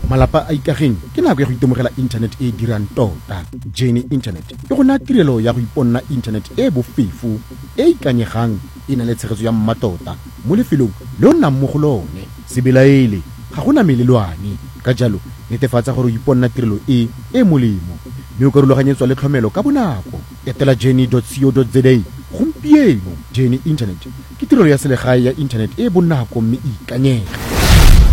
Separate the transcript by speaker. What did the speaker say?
Speaker 1: malapa a ikageng ke nako ya go itemogela internet e dirang tota. Journey Internet e go naya tirelo ya go iponna internet e bofefo e ikanyegang e na le tshegetso ya mmatota mo lefelong le o nnang mo go lone. Se belaele ga gona melelwane, ka jalo netefatsa gore o iponna tirelo e molemo mme o ka rulaganyetswa le tlhomelo ka bonako. Etela journey.co.za gompieno. Journey Internet ke tirelo ya selegae ya internet e bonako mme e ikanyega.